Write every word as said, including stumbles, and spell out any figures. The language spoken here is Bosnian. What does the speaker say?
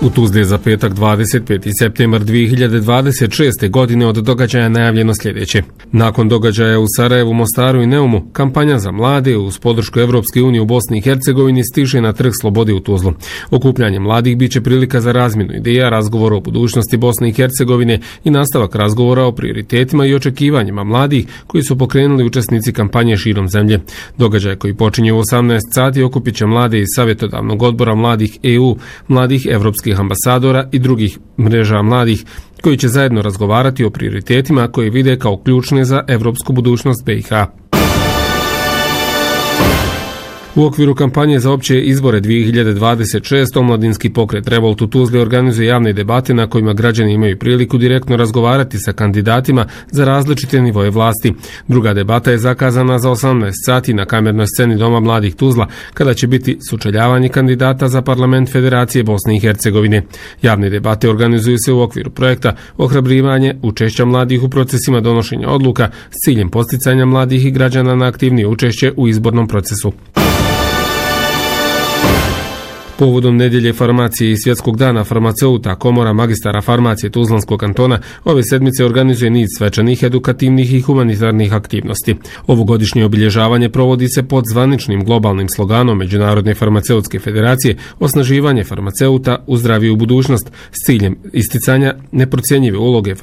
U Tuzli je za petak dvadeset peti septembar dvije hiljade dvadeset šeste. godine od događaja najavljeno sljedeće. Nakon događaja u Sarajevu, Mostaru i Neumu, kampanja za mlade uz podršku Evropske unije u Bosni i Hercegovini stiže na Trg slobode u Tuzlu. Okupljanje mladih biće prilika za razmjenu ideja, razgovor o budućnosti Bosne i Hercegovine i nastavak razgovora o prioritetima i očekivanjima mladih koji su pokrenuli učesnici kampanje širom zemlje. Događaj koji počinje u osamnaest sati okupit će mlade iz Savjetodavnog odbora mladih E U, mladih evropskih ambasadora i drugih mreža mladih koji će zajedno razgovarati o prioritetima koje vide kao ključne za evropsku budućnost B i H. U okviru kampanje za opće izbore dvije hiljade dvadeset šeste. omladinski pokret Revolt u Tuzli organizuje javne debate na kojima građani imaju priliku direktno razgovarati sa kandidatima za različite nivoje vlasti. Druga debata je zakazana za osamnaest sati na kamernoj sceni Doma mladih Tuzla, kada će biti sučeljavanje kandidata za parlament Federacije Bosne i Hercegovine. Javne debate organizuju se u okviru projekta ohrabrivanje učešća mladih u procesima donošenja odluka s ciljem posticanja mladih i građana na aktivnije učešće u izbornom procesu. Povodom nedjelje farmacije i Svjetskog dana farmaceuta, Komora magistara farmacije Tuzlanskog kantona ove sedmice organizuje niz svečanih, edukativnih i humanitarnih aktivnosti. Ovogodišnje obilježavanje provodi se pod zvaničnim globalnim sloganom Međunarodne farmaceutske federacije osnaživanje farmaceuta u zdraviju budućnost s ciljem isticanja neprocjenjive uloge